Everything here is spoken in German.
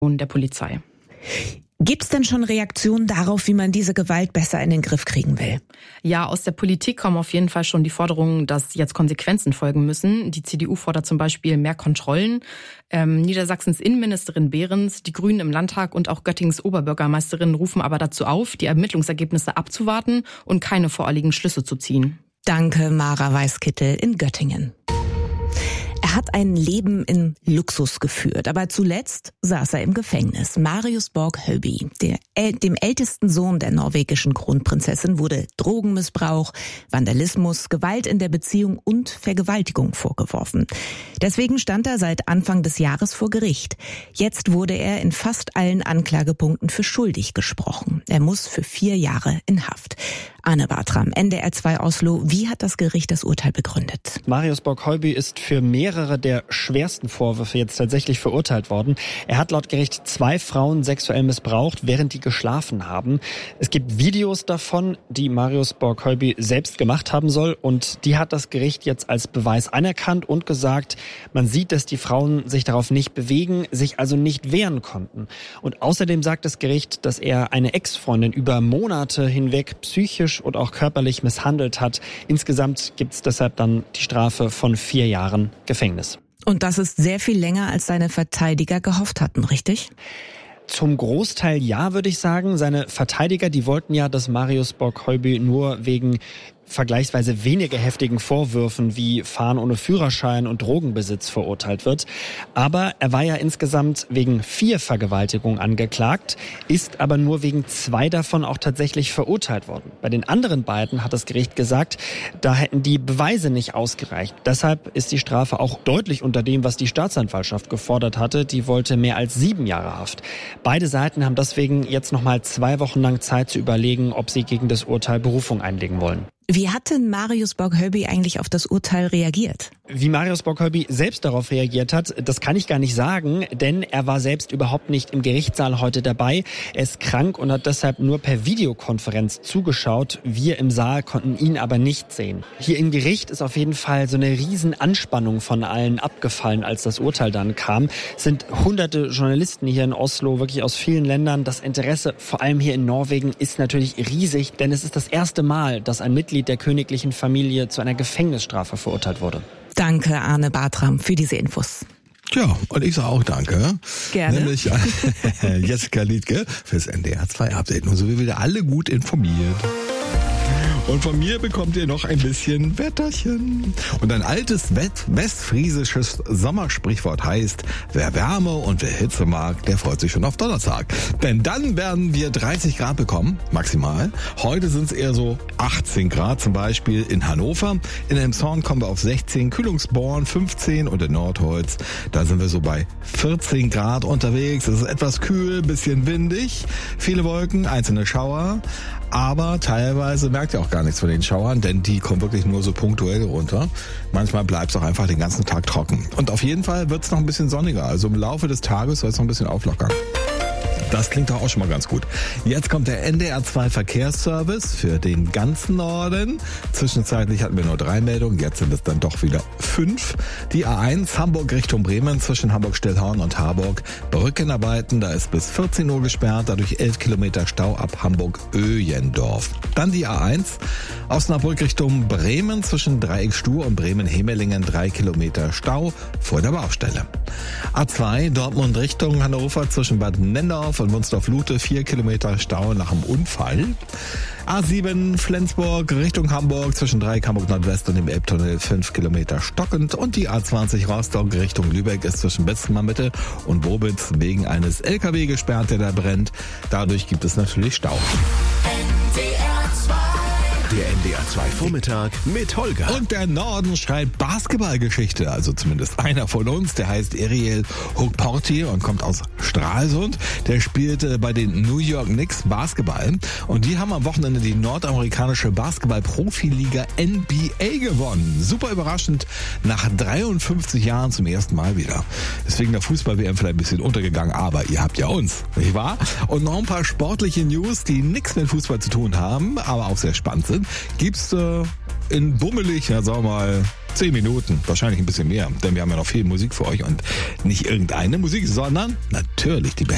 der Polizei. Gibt es denn schon Reaktionen darauf, wie man diese Gewalt besser in den Griff kriegen will? Ja, aus der Politik kommen auf jeden Fall schon die Forderungen, dass jetzt Konsequenzen folgen müssen. Die CDU fordert zum Beispiel mehr Kontrollen. Niedersachsens Innenministerin Behrens, die Grünen im Landtag und auch Göttingens Oberbürgermeisterin rufen aber dazu auf, die Ermittlungsergebnisse abzuwarten und keine voreiligen Schlüsse zu ziehen. Danke, Mara Weißkittel in Göttingen. Er hat ein Leben in Luxus geführt, aber zuletzt saß er im Gefängnis. Marius Borg-Høiby, dem ältesten Sohn der norwegischen Kronprinzessin, wurde Drogenmissbrauch, Vandalismus, Gewalt in der Beziehung und Vergewaltigung vorgeworfen. Deswegen stand er seit Anfang des Jahres vor Gericht. Jetzt wurde er in fast allen Anklagepunkten für schuldig gesprochen. Er muss für 4 Jahre in Haft. Arne Bartram, NDR 2 Oslo. Wie hat das Gericht das Urteil begründet? Marius Borg-Høiby ist für mehrere der schwersten Vorwürfe jetzt tatsächlich verurteilt worden. Er hat laut Gericht 2 Frauen sexuell missbraucht, während die geschlafen haben. Es gibt Videos davon, die Marius Borg-Høiby selbst gemacht haben soll, und die hat das Gericht jetzt als Beweis anerkannt und gesagt, man sieht, dass die Frauen sich darauf nicht bewegen, sich also nicht wehren konnten. Und außerdem sagt das Gericht, dass er eine Ex-Freundin über Monate hinweg psychisch und auch körperlich misshandelt hat. Insgesamt gibt es deshalb dann die Strafe von 4 Jahren Gefängnis. Und das ist sehr viel länger, als seine Verteidiger gehofft hatten, richtig? Zum Großteil ja, würde ich sagen. Seine Verteidiger, die wollten ja, dass Marius Borg-Høiby nur wegen vergleichsweise weniger heftigen Vorwürfen wie Fahren ohne Führerschein und Drogenbesitz verurteilt wird. Aber er war ja insgesamt wegen 4 Vergewaltigungen angeklagt, ist aber nur wegen 2 davon auch tatsächlich verurteilt worden. Bei den anderen beiden hat das Gericht gesagt, da hätten die Beweise nicht ausgereicht. Deshalb ist die Strafe auch deutlich unter dem, was die Staatsanwaltschaft gefordert hatte. Die wollte mehr als 7 Jahre Haft. Beide Seiten haben deswegen jetzt nochmal 2 Wochen lang Zeit zu überlegen, ob sie gegen das Urteil Berufung einlegen wollen. Wie hat denn Marius Borg-Høiby eigentlich auf das Urteil reagiert? Wie Marius Borg-Høiby selbst darauf reagiert hat, das kann ich gar nicht sagen, denn er war selbst überhaupt nicht im Gerichtssaal heute dabei. Er ist krank und hat deshalb nur per Videokonferenz zugeschaut. Wir im Saal konnten ihn aber nicht sehen. Hier im Gericht ist auf jeden Fall so eine riesen Anspannung von allen abgefallen, als das Urteil dann kam. Es sind hunderte Journalisten hier in Oslo, wirklich aus vielen Ländern. Das Interesse, vor allem hier in Norwegen, ist natürlich riesig, denn es ist das erste Mal, dass ein Mitglied der königlichen Familie zu einer Gefängnisstrafe verurteilt wurde. Danke, Arne Bartram, für diese Infos. Tja, und ich sage auch danke. Gerne. Nämlich Jessica Liedtke fürs NDR 2 Update. Und so wie wieder alle gut informiert. Und von mir bekommt ihr noch ein bisschen Wetterchen. Und ein altes westfriesisches Sommersprichwort heißt, wer Wärme und wer Hitze mag, der freut sich schon auf Donnerstag. Denn dann werden wir 30 Grad bekommen, maximal. Heute sind es eher so 18 Grad, zum Beispiel in Hannover. In Elmshorn kommen wir auf 16, Kühlungsborn 15 und in Nordholz, da sind wir so bei 14 Grad unterwegs. Es ist etwas kühl, bisschen windig, viele Wolken, einzelne Schauer. Aber teilweise merkt ihr auch gar nichts von den Schauern, denn die kommen wirklich nur so punktuell runter. Manchmal bleibt es auch einfach den ganzen Tag trocken. Und auf jeden Fall wird es noch ein bisschen sonniger. Also im Laufe des Tages soll es noch ein bisschen auflockern. Das klingt doch auch schon mal ganz gut. Jetzt kommt der NDR 2 Verkehrsservice für den ganzen Norden. Zwischenzeitlich hatten wir nur 3 Meldungen, jetzt sind es dann doch wieder 5. Die A1 Hamburg Richtung Bremen zwischen Hamburg-Stillhorn und Harburg. Brückenarbeiten, da ist bis 14 Uhr gesperrt, dadurch 11 Kilometer Stau ab Hamburg-Öjendorf. Dann die A1 Osnabrück Richtung Bremen zwischen Dreieckstuhr und Bremen-Hemelingen 3 Kilometer Stau vor der Baustelle. A2 Dortmund Richtung Hannover zwischen Bad Nennendorf und Wunsdorf-Lute 4 Kilometer Stau nach dem Unfall. A7 Flensburg Richtung Hamburg zwischen Dreieck Hamburg Nordwest und dem Elbtunnel 5 Kilometer stockend. Und die A20 Rostock Richtung Lübeck ist zwischen Wetzlar Mitte und Wobitz wegen eines LKW gesperrt, der da brennt. Dadurch gibt es natürlich Stau. Der NDR 2 Vormittag mit Holger. Und der Norden schreibt Basketballgeschichte, also zumindest einer von uns, der heißt Ariel Hukporti und kommt aus Stralsund. Der spielt bei den New York Knicks Basketball und die haben am Wochenende die nordamerikanische Basketball-Profiliga NBA gewonnen. Super überraschend, nach 53 Jahren zum ersten Mal wieder. Deswegen der Fußball-WM vielleicht ein bisschen untergegangen, aber ihr habt ja uns, nicht wahr? Und noch ein paar sportliche News, die nichts mit Fußball zu tun haben, aber auch sehr spannend sind. Gibt's in bummelig, ja sagen wir mal, 10 Minuten, wahrscheinlich ein bisschen mehr, denn wir haben ja noch viel Musik für euch und nicht irgendeine Musik, sondern natürlich die beste.